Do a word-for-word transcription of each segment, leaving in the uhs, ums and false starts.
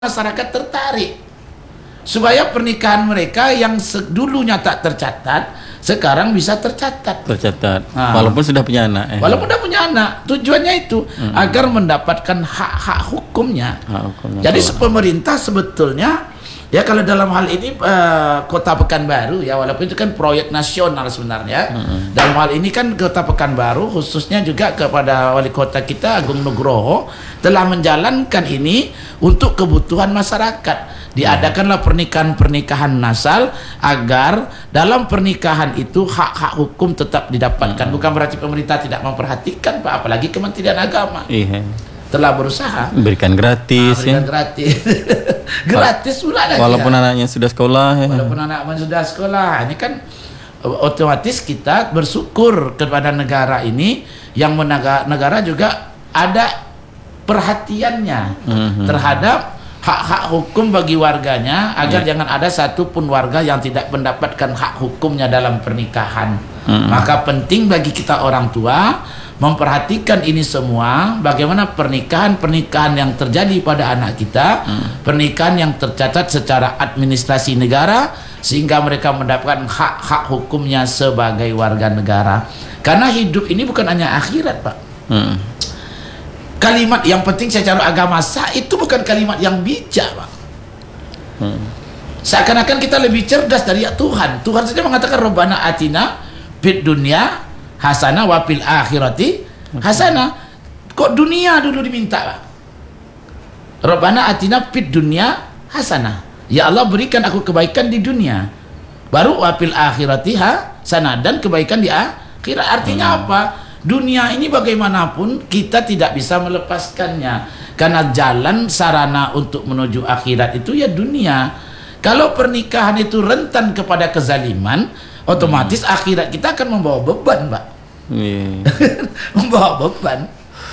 masyarakat tertarik supaya pernikahan mereka yang dulunya tak tercatat sekarang bisa tercatat. Tercatat. Nah, walaupun sudah punya anak. Eh. Walaupun sudah punya anak, tujuannya itu hmm. agar mendapatkan hak-hak hukumnya. Hak hukumnya. Jadi so. pemerintah sebetulnya ya kalau dalam hal ini uh, Kota Pekanbaru ya walaupun itu kan proyek nasional sebenarnya. Hmm. Dalam hal ini kan Kota Pekanbaru khususnya juga kepada wali kota kita Agung Nugroho telah menjalankan ini untuk kebutuhan masyarakat. Diadakanlah pernikahan-pernikahan massal agar dalam pernikahan itu hak-hak hukum tetap didapatkan. Hmm. Bukan berarti pemerintah tidak memperhatikan Pak, apalagi Kementerian Agama. Iya. Telah berusaha berikan gratis, nah, berikan ya. gratis, gratis pula. Walaupun ya. anaknya sudah sekolah, ya. Walaupun anaknya sudah sekolah, ini kan otomatis kita bersyukur kepada negara ini yang menegak, negara juga ada perhatiannya mm-hmm. terhadap hak-hak hukum bagi warganya agar yeah. jangan ada satupun warga yang tidak mendapatkan hak hukumnya dalam pernikahan. Mm-hmm. Maka penting bagi kita orang tua memperhatikan ini semua, bagaimana pernikahan-pernikahan yang terjadi pada anak kita, hmm. pernikahan yang tercatat secara administrasi negara, sehingga mereka mendapatkan hak-hak hukumnya sebagai warga negara. Karena hidup ini bukan hanya akhirat, Pak. Hmm. Kalimat yang penting secara agama sah itu bukan kalimat yang bijak, Pak. Hmm. Seakan-akan kita lebih cerdas dari Tuhan. Tuhan saja mengatakan Rabbana atina fid dunya hasanah wa fil akhirati hasanah. Kok dunia dulu diminta, Pak? Rabbana atina fid dunya hasanah. Ya Allah, berikan aku kebaikan di dunia. Baru wa fil akhirati hasanah, dan kebaikan di akhirat. Artinya hmm. apa? Dunia ini bagaimanapun kita tidak bisa melepaskannya. Karena jalan sarana untuk menuju akhirat itu ya dunia. Kalau pernikahan itu rentan kepada kezaliman, otomatis hmm. akhirat kita akan membawa beban, Pak. Yeah. Membawa beban.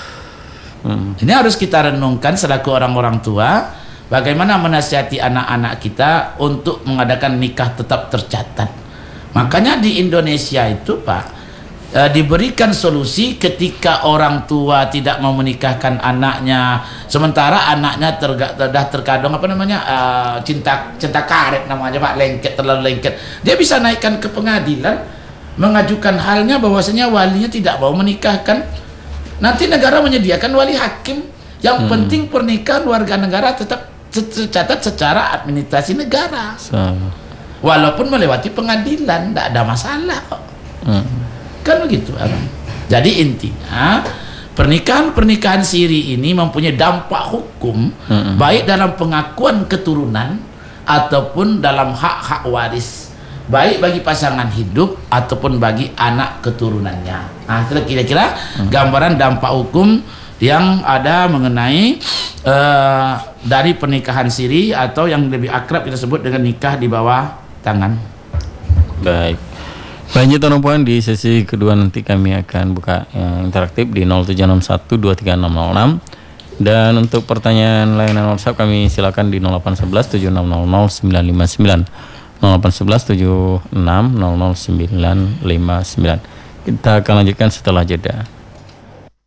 Hmm. Ini harus kita renungkan selaku orang-orang tua, bagaimana menasihati anak-anak kita untuk mengadakan nikah tetap tercatat. Makanya di Indonesia itu, Pak, e, diberikan solusi ketika orang tua tidak mau menikahkan anaknya, sementara anaknya terga, terdah terkadang apa namanya e, cinta cinta karet namanya, Pak, lengket, terlalu lengket. Dia bisa naikkan ke pengadilan, mengajukan halnya bahwasanya walinya tidak mau menikahkan. Nanti negara menyediakan wali hakim. Yang hmm. penting pernikahan warga negara tetap tercatat secara administrasi negara. So. Walaupun melewati pengadilan, tidak ada masalah kok. Hmm. Kan begitu, Abang. Jadi intinya pernikahan-pernikahan siri ini mempunyai dampak hukum hmm. baik dalam pengakuan keturunan ataupun dalam hak-hak waris, baik bagi pasangan hidup ataupun bagi anak keturunannya. Nah, kira-kira hmm. gambaran dampak hukum yang ada mengenai uh, dari pernikahan siri atau yang lebih akrab kita sebut dengan nikah di bawah tangan. Baik. Lanjut teman-teman, di sesi kedua nanti kami akan buka yang interaktif di nol tujuh enam satu dua tiga enam nol enam, dan untuk pertanyaan layanan WhatsApp kami silakan di nol delapan satu satu tujuh enam nol nol sembilan lima sembilan. nol delapan satu satu tujuh enam nol nol sembilan lima sembilan. Kita akan lanjutkan setelah jeda.